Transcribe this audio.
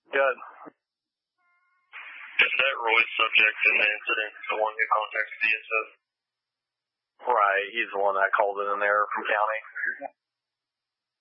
Good. Is that Roy's subject in the incident, the one who contacted DSS? Right, he's the one that called it in there from county.